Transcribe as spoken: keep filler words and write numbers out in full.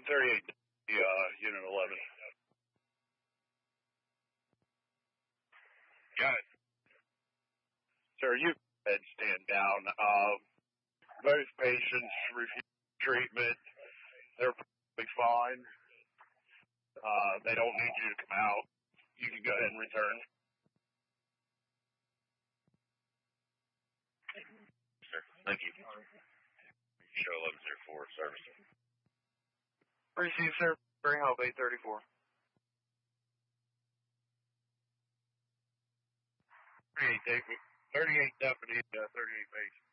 thirty-eight, uh, Unit eleven. Got it. Sir, you head stand down. Uh, both patients refuse treatment. They're perfectly fine. Uh, they don't need you to come out. You can go ahead and return. Sir, thank you. Show eleven oh four service. Receive, sir. Bring help eight thirty-four. thirty-eight, thirty-eight deputy, uh, thirty-eight patient.